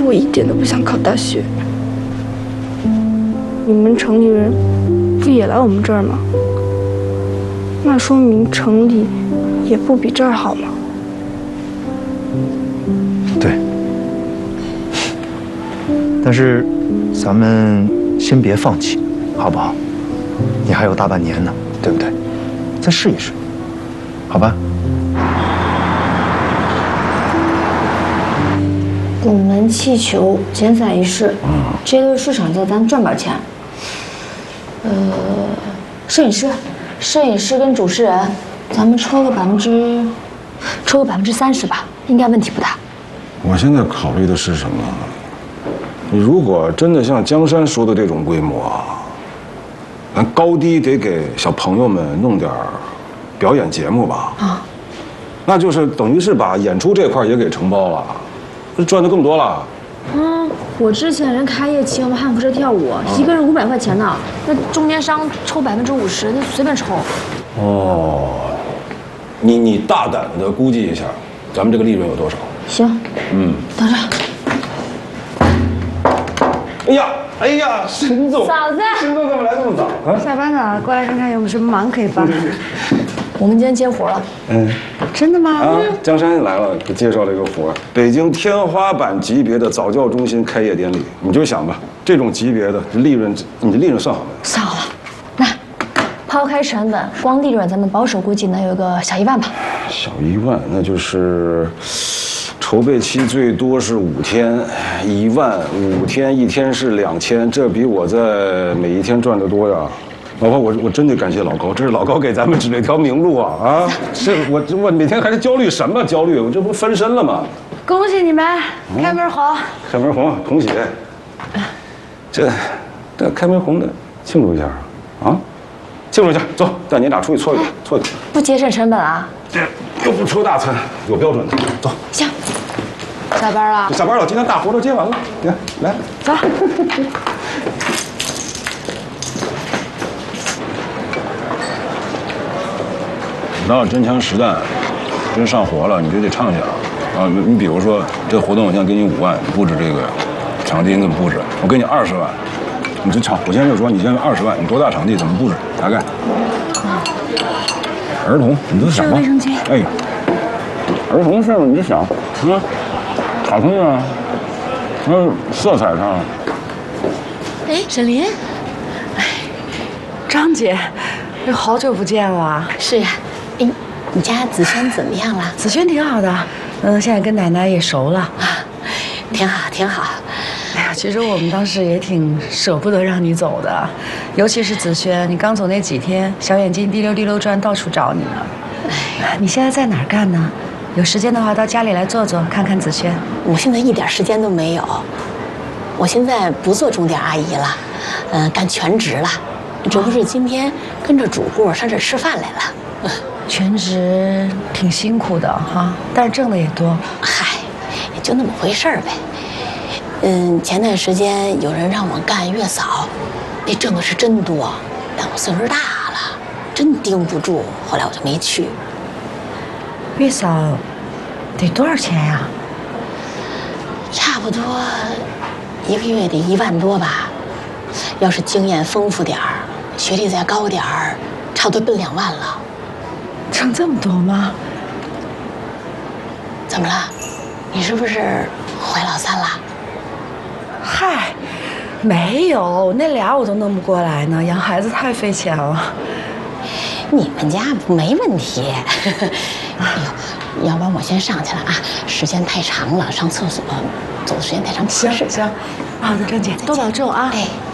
是我一点都不想考大学。你们城里人不也来我们这儿吗？那说明城里也不比这儿好吗？ 对。但是咱们先别放弃，好不好？你还有大半年呢，对不对？再试一试，好吧？ 拱门气球剪彩仪式，这个市场价咱赚不了钱。摄影师跟主持人，咱们抽个30%吧，应该问题不大。 我现在考虑的是什么？你如果真的像江山说的这种规模啊，咱高低得给小朋友们弄点表演节目吧。啊，那就是等于是把演出这块也给承包了，这赚的更多了。 我之前人开业请我们汉服社跳舞，一个人500块钱呢，那中间商抽50%，那随便抽。 哦，你大胆的估计一下，咱们这个利润有多少？ 行，等着。 哎呀，沈总， 嫂子， 沈总怎么来这么早啊？ 下班了，过来看看有没有什么忙可以帮。 我们今天接活了。 真的吗？ 啊，江山来了，给介绍了一个活儿，北京天花板级别的早教中心开业典礼。你就想吧，这种级别的利润，你的利润算好没有？ 算好了，那抛开成本，光利润咱们保守估计能有个小1万吧。 小1万，那就是筹备期最多是5天，1万5天，1天是2000，这比我在每一天赚的多呀。老婆，我真得感谢老高，这是老高给咱们指了一条明路啊！啊，这我每天还是焦虑什么焦虑？我这不分身了吗？ 恭喜你们开门红！ 开门红，同喜！这开门红的庆祝一下啊！庆祝一下，走，带你俩出去搓一顿，搓一顿。 不节省成本啊？ 这又不出大餐，有标准的，走。 行。 下班了？ 下班了，今天大活都接完了，你看，来， 走。 到真枪实弹，真上活了，你就得畅想啊！你比如说，这活动我现在给你5万，布置这个场地你怎么布置？我给你20万，你就场，我现在就说你现在20万，你多大场地怎么布置？大概。儿童，你就想吧。 卫生间。 哎，儿童事儿你就想，卡通啊，色彩上。 哎，沈林。 哎，张姐，好久不见了。 是呀。哎，你家子轩怎么样了？ 子轩挺好的，现在跟奶奶也熟了啊，挺好，挺好。 哎呀，其实我们当时也挺舍不得让你走的，尤其是子轩，你刚走那几天，小眼睛滴溜滴溜转，到处找你呢。哎，你现在在哪儿干呢？有时间的话到家里来坐坐，看看子轩。 我现在一点时间都没有，我现在不做钟点阿姨了，干全职了。这不是今天跟着主顾上这吃饭来了。 全职挺辛苦的哈，但是挣的也多。 嗨，也就那么回事儿呗。前段时间有人让我干月嫂，那挣的是真多，但我岁数大了，真盯不住，后来我就没去。 月嫂得多少钱呀？ 差不多1个月得1万多吧。要是经验丰富点儿，学历再高点儿，差不多奔2万了。 挣这么多吗？ 怎么了？你是不是怀老三了？ 嗨，没有，那俩我都弄不过来呢，养孩子太费钱了。 你们家没问题。哎呦，要不然我先上去了啊，时间太长了，上厕所走的时间太长。 行，好的，张姐，多保重啊。 哎。